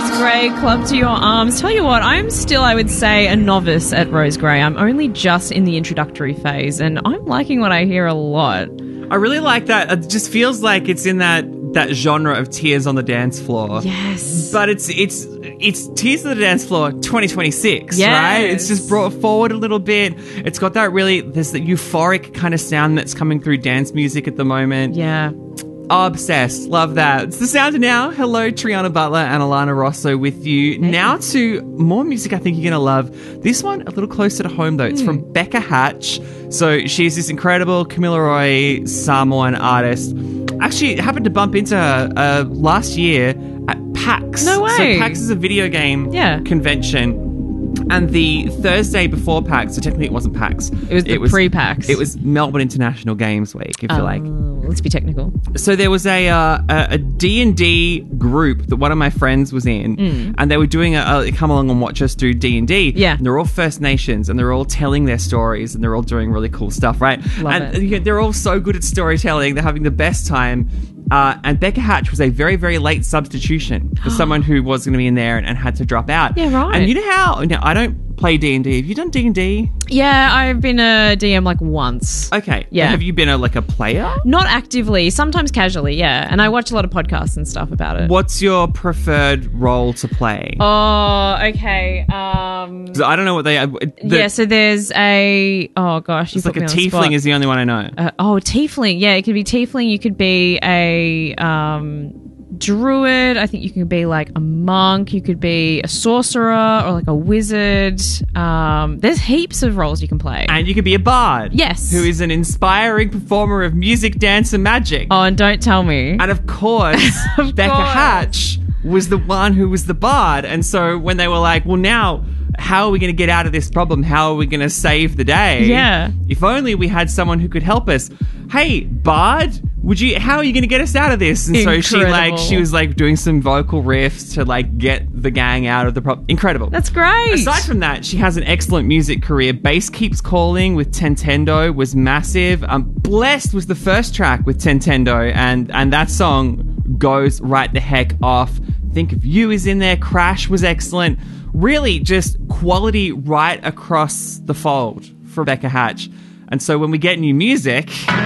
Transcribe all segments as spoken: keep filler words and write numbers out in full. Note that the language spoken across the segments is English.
Rose Gray, Club to Your Arms. Tell you what, I'm still, I would say, a novice at Rose Gray. I'm only just in the introductory phase, and I'm liking what I hear a lot. I really like that. It just feels like it's in that that genre of Tears on the Dance Floor. Yes. But it's it's it's Tears on the Dance Floor twenty twenty-six, yes. right? It's just brought forward a little bit. It's got that really, there's the euphoric kind of sound that's coming through dance music at the moment. Yeah. Obsessed. Love that. It's the sound of now. Hello, Triana Butler and Alana Rosso with you. Hey. Now to more music I think you're going to love. This one a little closer to home, though. It's mm. from Becca Hatch. So she's this incredible Kamilaroi Samoan artist. Actually, happened to bump into her uh, last year at PAX. No way. So PAX is a video game yeah. convention. And the Thursday before PAX, so technically it wasn't PAX. It was the it was, pre-PAX. It was Melbourne International Games Week, if um, you like. Let's be technical. So there was a uh, a D and D group that one of my friends was in, mm. and they were doing a, a come along and watch us do D and D. Yeah. And they're all First Nations, and they're all telling their stories, and they're all doing really cool stuff, right? Love and it. You know, they're all so good at storytelling. They're having the best time. Uh, and Becca Hatch was a very, very late substitution for someone who was going to be in there and, and had to drop out. Yeah, right. And you know how... Now, I don't play D and D. Have you done D and D? Yeah, I've been a D M like once. Okay. Yeah. Have you been a like a player? Not actively. Sometimes casually, yeah. And I watch a lot of podcasts and stuff about it. What's your preferred role to play? Oh, okay. Um, I don't know what they are. The, yeah, so there's a... Oh, gosh. You it's like put a me on the tiefling spot. is the only one I know. Uh, oh, tiefling. Yeah, it could be tiefling. You could be a um, druid. I think you could be like a monk. You could be a sorcerer or like a wizard. Um, there's heaps of roles you can play. And you could be a bard. Yes. Who is an inspiring performer of music, dance, and magic. Oh, and don't tell me. And of course, of Becca course. Hatch was the one who was the bard. And so when they were like, well, now... how are we going to get out of this problem? How are we going to save the day? Yeah. If only we had someone who could help us. Hey, Bard, would you? How are you going to get us out of this? And Incredible. so she like she was like doing some vocal riffs to like get the gang out of the problem. Incredible. That's great. Aside from that, she has an excellent music career. Bass Keeps Calling with Tentendo was massive. Um, Blessed was the first track with Tentendo, and and that song goes right the heck off. Think of You is in there. Crash was excellent. Really just quality right across the fold for Becca Hatch. And so when we get new music,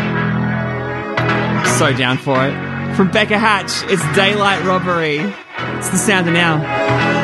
so down for it. From Becca Hatch, it's Daylight Robbery. It's the sound of now.